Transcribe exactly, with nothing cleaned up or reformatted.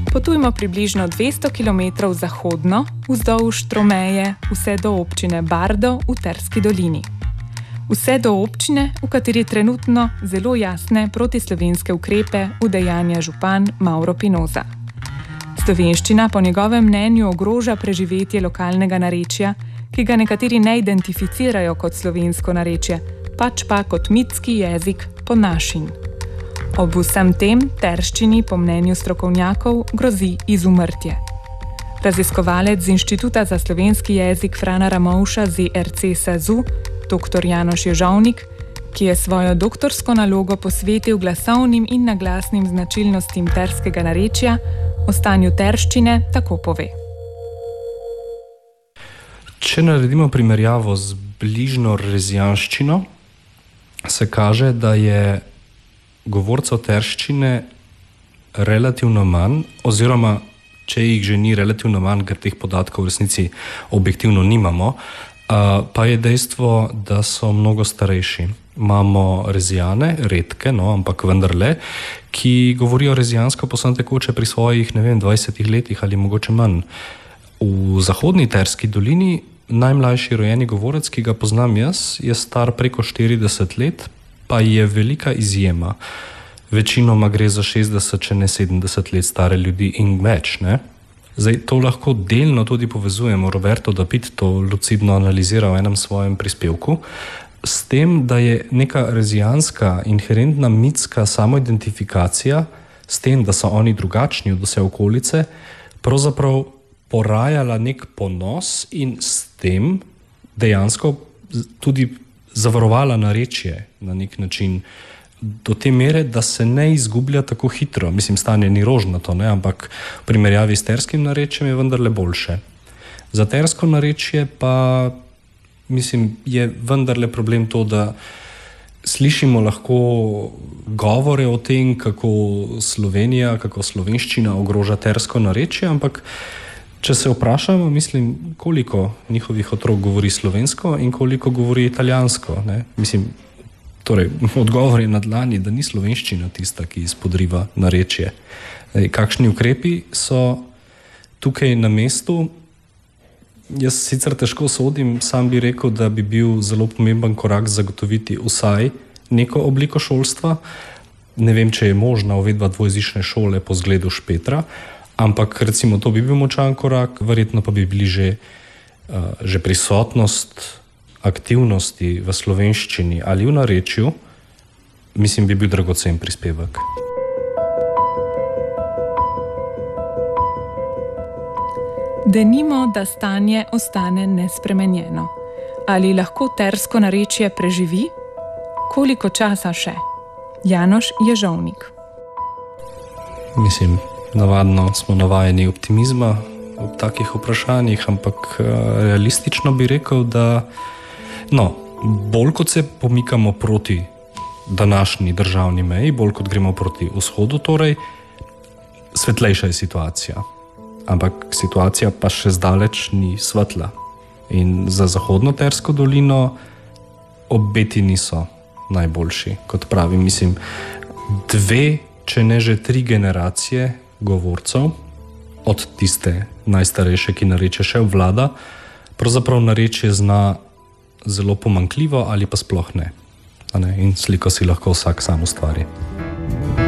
Potujmo približno dvesto kilometrov zahodno, vzdolž Tromeje, vse do občine Bardo v Terski dolini. Vse do občine, v kateri trenutno zelo jasne protislovenske ukrepe udejanja župan Mauro Pinoza. Slovenščina po njegovem mnenju ogroža preživetje lokalnega narečja, ki ga nekateri ne identificirajo kot slovensko narečje, pač pa kot mitski jezik ponašin. Ob vsem tem terščini po mnenju strokovnjakov grozi izumrtje. Raziskovalec z Inštituta za slovenski jezik Frana Ramovša Z R C SAZU, doktor Janoš Ježovnik, ki je svojo doktorsko nalogo posvetil glasovnim in naglasnim značilnostim terskega narečja, o stanju terščine tako pove. Če naredimo primerjavo z bližnjo rezijanščino, se kaže, da je govorcev terščine relativno manj, oziroma če jih že ni relativno manj, ker teh podatkov v resnici objektivno nimamo, pa je dejstvo, da so mnogo starejši. Imamo rezijane, redke, no, ampak vendarle, ki govorijo rezijansko posebno tekoče pri svojih, ne vem, dvajsetih letih ali mogoče manj. V zahodni Terski dolini najmlajši rojeni govorec, ki ga poznam jaz, je star preko štirideset let, pa je velika izjema. Večinoma gre za šestdeset, če ne sedemdeset let stare ljudi in več, ne? Zdaj, to lahko delno tudi povezujemo. Roberto Dapit to lucidno analizira v enem svojem prispevku, s tem, da je neka rezijanska, inherentna mitska samoidentifikacija s tem, da so oni drugačni od vse okolice, pravzaprav porajala nek ponos in s tem dejansko tudi zavarovala narečje na nek način do te mere, da se ne izgublja tako hitro. Mislim, stanje ni rožnato, ne? Ampak v primerjavi s terskim narečjem je vendarle boljše. Za tersko narečje pa, mislim, je vendarle problem to, da slišimo lahko govore o tem, kako Slovenija, kako slovenščina ogroža tersko narečje, ampak če se vprašamo, mislim, koliko njihovih otrok govori slovensko in koliko govori italijansko, ne? Mislim, torej, odgovor je na dlani, da ni slovenščina tista, ki izpodriva narečje. Kakšni ukrepi so tukaj na mestu? Jaz sicer težko sodim, sam bi rekel, da bi bil zelo pomemben korak zagotoviti vsaj neko obliko šolstva. Ne vem, če je možna uvedba dvojezične šole po zgledu Špetra, ampak recimo to bi bil močan korak, verjetno pa bi bili že, uh, že prisotnost aktivnosti v slovenščini ali v narečju, mislim, bi bil dragocen prispevek. Denimo, da stanje ostane nespremenjeno. Ali lahko tersko narečje preživi? Koliko časa še? Janoš Ježovnik. Mislim, navadno smo navajeni optimizma ob takih vprašanjih, ampak realistično bi rekel, da no, bolj kot se pomikamo proti današnji državni meji, bolj kot gremo proti vzhodu, torej svetlejša je situacija. Ampak situacija pa še zdaleč ni svetla. In za zahodno Tersko dolino obeti niso najboljši, kot pravim. Mislim, dve, če ne že tri generacije govorcev, od tiste najstarejše, ki narečje še obvlada, pravzaprav narečje zna zelo pomanjkljivo ali pa sploh ne. A ne? In sliko si lahko vsak sam ustvari.